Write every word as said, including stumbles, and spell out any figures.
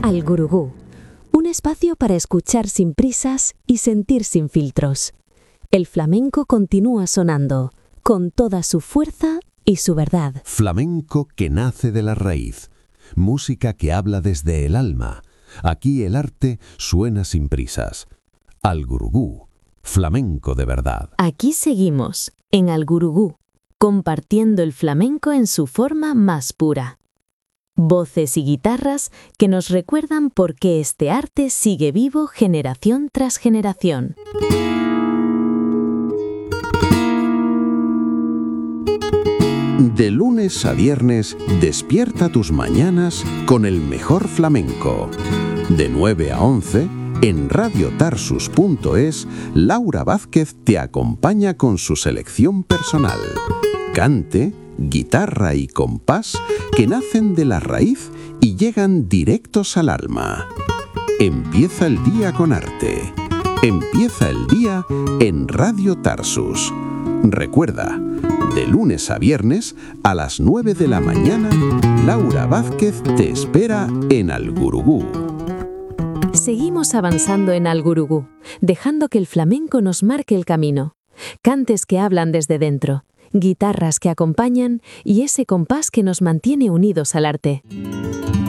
Al Gurugú, un espacio para escuchar sin prisas y sentir sin filtros. El flamenco continúa sonando, con toda su fuerza y su verdad. Flamenco que nace de la raíz, música que habla desde el alma. Aquí el arte suena sin prisas. Al Gurugú, flamenco de verdad. Aquí seguimos, en Al Gurugú, compartiendo el flamenco en su forma más pura. Voces y guitarras que nos recuerdan por qué este arte sigue vivo generación tras generación. De lunes a viernes, despierta tus mañanas con el mejor flamenco. De nueve a once, en radio tarsus punto es, Laura Vázquez te acompaña con su selección personal. Cante, guitarra y compás que nacen de la raíz y llegan directos al alma. Empieza el día con arte. Empieza el día en Radio Tarsus. Recuerda, de lunes a viernes a las nueve de la mañana, Laura Vázquez te espera en Al Gurugú. Seguimos avanzando en Al Gurugú, dejando que el flamenco nos marque el camino. Cantes que hablan desde dentro, guitarras que acompañan y ese compás que nos mantiene unidos al arte.